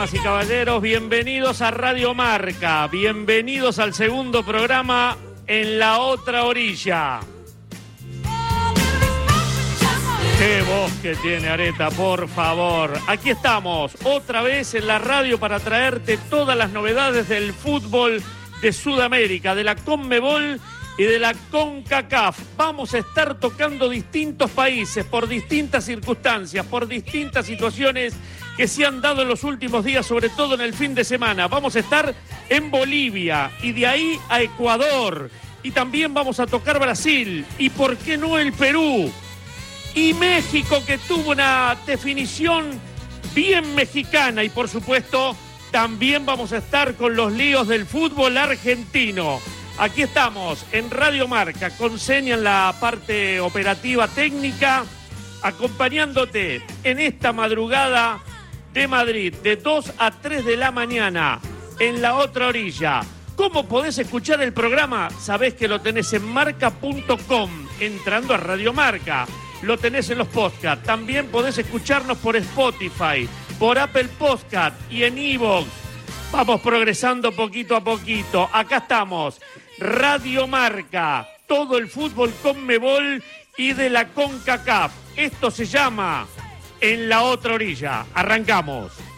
Damas y caballeros, bienvenidos a Radio Marca, bienvenidos al segundo programa En la Otra Orilla. Qué voz que tiene Areta, por favor. Aquí estamos, otra vez en la radio para traerte todas las novedades del fútbol de Sudamérica, de la CONMEBOL y de la CONCACAF. Vamos a estar tocando distintos países por distintas circunstancias, por distintas situaciones que se han dado en los últimos días, sobre todo en el fin de semana. Vamos a estar en Bolivia y de ahí a Ecuador. Y también vamos a tocar Brasil y, ¿por qué no, el Perú? Y México, que tuvo una definición bien mexicana. Y, por supuesto, también vamos a estar con los líos del fútbol argentino. Aquí estamos en Radio Marca, con Seña en la parte operativa técnica, acompañándote en esta madrugada de Madrid, de 2 a 3 de la mañana, en la otra orilla. ¿Cómo podés escuchar el programa? Sabés que lo tenés en marca.com, entrando a Radio Marca. Lo tenés en los podcasts. También podés escucharnos por Spotify, por Apple Podcast y en iVoox. Vamos progresando poquito a poquito. Acá estamos, Radio Marca, todo el fútbol CONMEBOL y de la CONCACAF. Esto se llama En la Otra Orilla. Arrancamos.